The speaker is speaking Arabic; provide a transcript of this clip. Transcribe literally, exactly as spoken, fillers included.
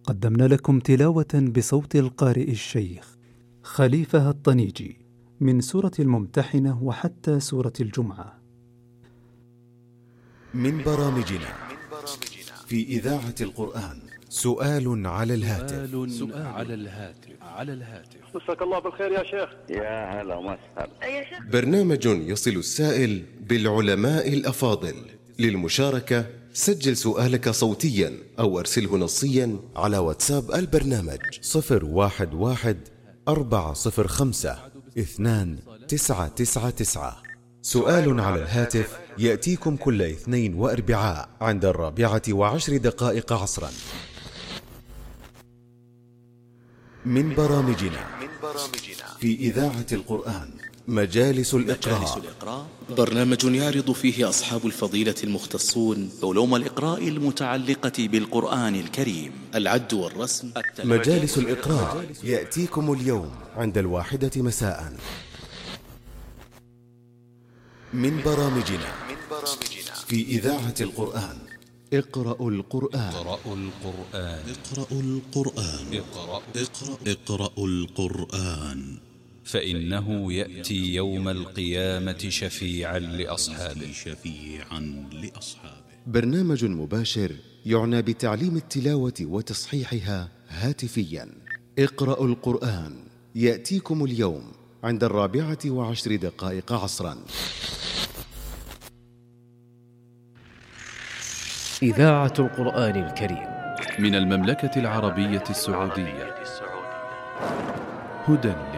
قدمنا لكم تلاوة بصوت القارئ الشيخ خليفة الطنيجي من سورة الممتحنة وحتى سورة الجمعة. من برامجنا في إذاعة القرآن سؤال على الهاتف. سؤال على الهاتف على الهاتف مساك الله بالخير يا شيخ. يا هلا ومسهلا. يا شيخ. برنامج يصل السائل بالعلماء الأفاضل. للمشاركة سجل سؤالك صوتيا أو أرسله نصيا على واتساب البرنامج صفر واحد واحد أربعة صفر خمسة اثنان تسعة تسعة تسعة. سؤال على الهاتف يأتيكم كل اثنين وأربعاء عند الرابعة وعشر دقائق عصرا. من برامجنا في إذاعة القرآن مجالس الإقراء. برنامج يعرض فيه أصحاب الفضيلة المختصون علوم الإقراء المتعلقة بالقرآن الكريم، العد والرسم. مجالس الإقراء يأتيكم اليوم عند الواحدة مساء. من برامجنا في إذاعة القرآن اقرأوا القرآن. اقرأوا القرآن. اقرأوا القرآن. اقرأ اقرأ اقرأوا القرآن، فإنه يأتي يوم القيامة شفيعا لأصحابه. شفيعا لأصحابه. برنامج مباشر يعنى بتعليم التلاوة وتصحيحها هاتفيا. اقرأوا القرآن يأتيكم اليوم عند الرابعة وعشر دقائق عصرا. إذاعة القرآن الكريم من المملكة العربية السعودية. هدى